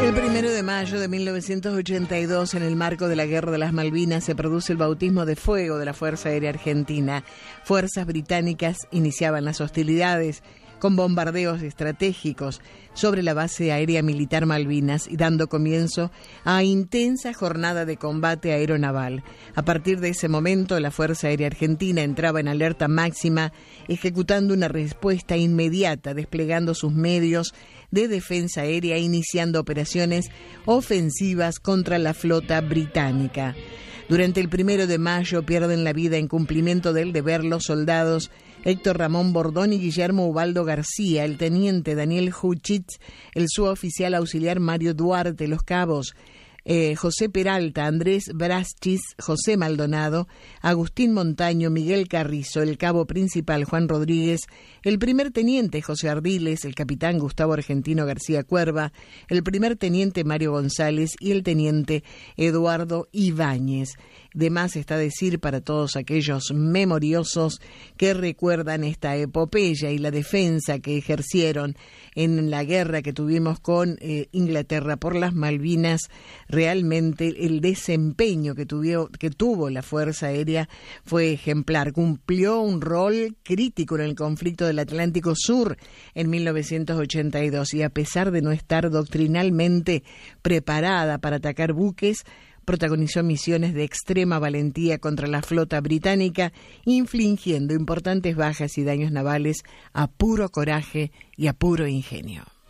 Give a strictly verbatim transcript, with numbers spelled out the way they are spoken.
El primero de mayo de mil novecientos ochenta y dos, en el marco de la Guerra de las Malvinas, se produce el bautismo de fuego de la Fuerza Aérea Argentina. Fuerzas británicas iniciaban las hostilidades con bombardeos estratégicos sobre la base aérea militar Malvinas y dando comienzo a intensa jornada de combate aeronaval. A partir de ese momento, la Fuerza Aérea Argentina entraba en alerta máxima, ejecutando una respuesta inmediata, desplegando sus medios de defensa aérea, iniciando operaciones ofensivas contra la flota británica. Durante el primero de mayo pierden la vida en cumplimiento del deber los soldados Héctor Ramón Bordón y Guillermo Ubaldo García, el teniente Daniel Huchitz, el suboficial auxiliar Mario Duarte, los cabos Eh, José Peralta, Andrés Braschis, José Maldonado, Agustín Montaño, Miguel Carrizo, el cabo principal Juan Rodríguez, el primer teniente José Ardiles, el capitán Gustavo Argentino García Cuerva, el primer teniente Mario González y el teniente Eduardo Ibáñez. De más está decir para todos aquellos memoriosos que recuerdan esta epopeya y la defensa que ejercieron en la guerra que tuvimos con eh, Inglaterra por las Malvinas. Realmente el desempeño que, tuvió, que tuvo la Fuerza Aérea fue ejemplar. Cumplió un rol crítico en el conflicto del Atlántico Sur en mil novecientos ochenta y dos y a pesar de no estar doctrinalmente preparada para atacar buques, protagonizó misiones de extrema valentía contra la flota británica, infligiendo importantes bajas y daños navales a puro coraje y a puro ingenio.